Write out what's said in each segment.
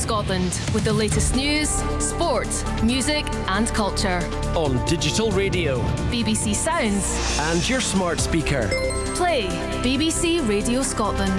Scotland with the latest news, sport, music and culture. On digital radio, BBC Sounds and your smart speaker. Play BBC Radio Scotland.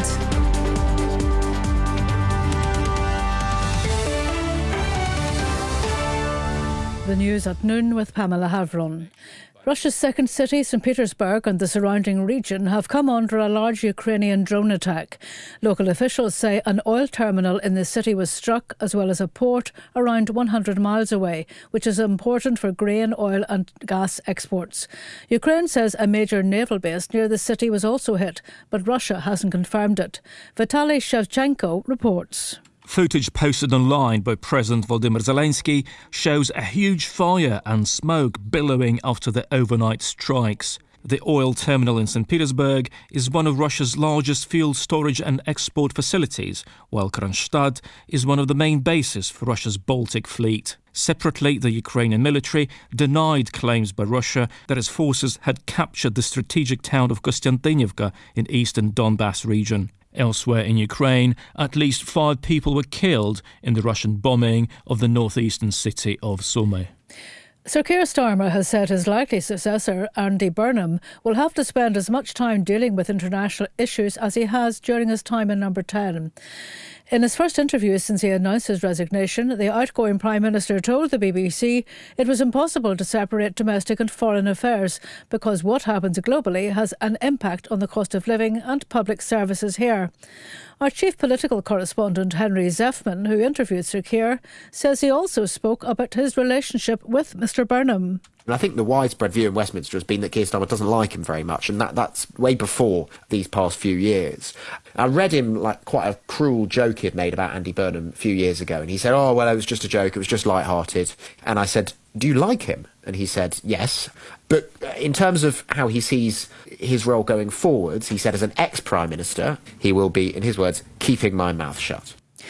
The news at noon with Pamela Havron. Russia's second city, St. Petersburg, and the surrounding region have come under a large Ukrainian drone attack. Local officials say an oil terminal in the city was struck, as well as a port around 100 miles away, which is important for grain, oil and gas exports. Ukraine says a major naval base near the city was also hit, but Russia hasn't confirmed it. Vitaly Shevchenko reports. Footage posted online by President Volodymyr Zelensky shows a huge fire and smoke billowing after the overnight strikes. The oil terminal in St. Petersburg is one of Russia's largest fuel storage and export facilities, while Kronstadt is one of the main bases for Russia's Baltic fleet. Separately, the Ukrainian military denied claims by Russia that its forces had captured the strategic town of Kostiantynivka in eastern Donbass region. Elsewhere in Ukraine, at least 5 people were killed in the Russian bombing of the northeastern city of Sumy. Sir Keir Starmer has said his likely successor, Andy Burnham, will have to spend as much time dealing with international issues as he has during his time in Number 10. In his first interview since he announced his resignation, the outgoing Prime Minister told the BBC it was impossible to separate domestic and foreign affairs because what happens globally has an impact on the cost of living and public services here. Our chief political correspondent, Henry Zeffman, who interviewed Sir Keir, says he also spoke about his relationship with Mr Burnham. And I think the widespread view in Westminster has been that Keir Starmer doesn't like him very much, and that's way before these past few years. I read him like quite a cruel joke he'd made about Andy Burnham a few years ago, and he said, "Oh, well, it was just a joke, it was just light-hearted." And I said, "Do you like him?" And he said, "Yes." But in terms of how he sees his role going forwards, he said as an ex-Prime Minister, he will be, in his words, keeping my mouth shut.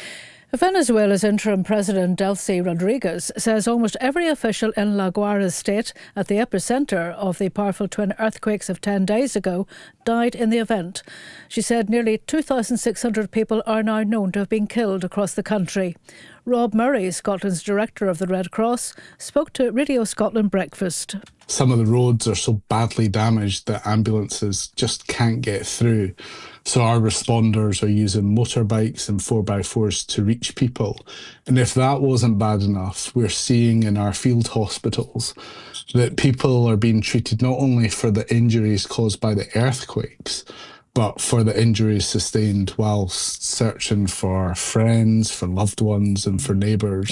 Venezuela's interim president, Delcy Rodriguez, says almost every official in La Guaira state, at the epicentre of the powerful twin earthquakes of 10 days ago, died in the event. She said nearly 2,600 people are now known to have been killed across the country. Rob Murray, Scotland's director of the Red Cross, spoke to Radio Scotland Breakfast. Some of the roads are so badly damaged that ambulances just can't get through. So our responders are using motorbikes and 4x4s to reach people. And if that wasn't bad enough, we're seeing in our field hospitals that people are being treated not only for the injuries caused by the earthquakes, but for the injuries sustained whilst searching for friends, for loved ones and for neighbours.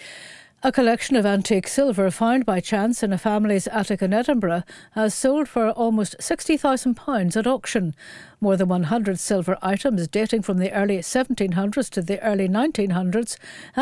A collection of antique silver found by chance in a family's attic in Edinburgh has sold for almost £60,000 at auction. More than 100 silver items dating from the early 1700s to the early 1900s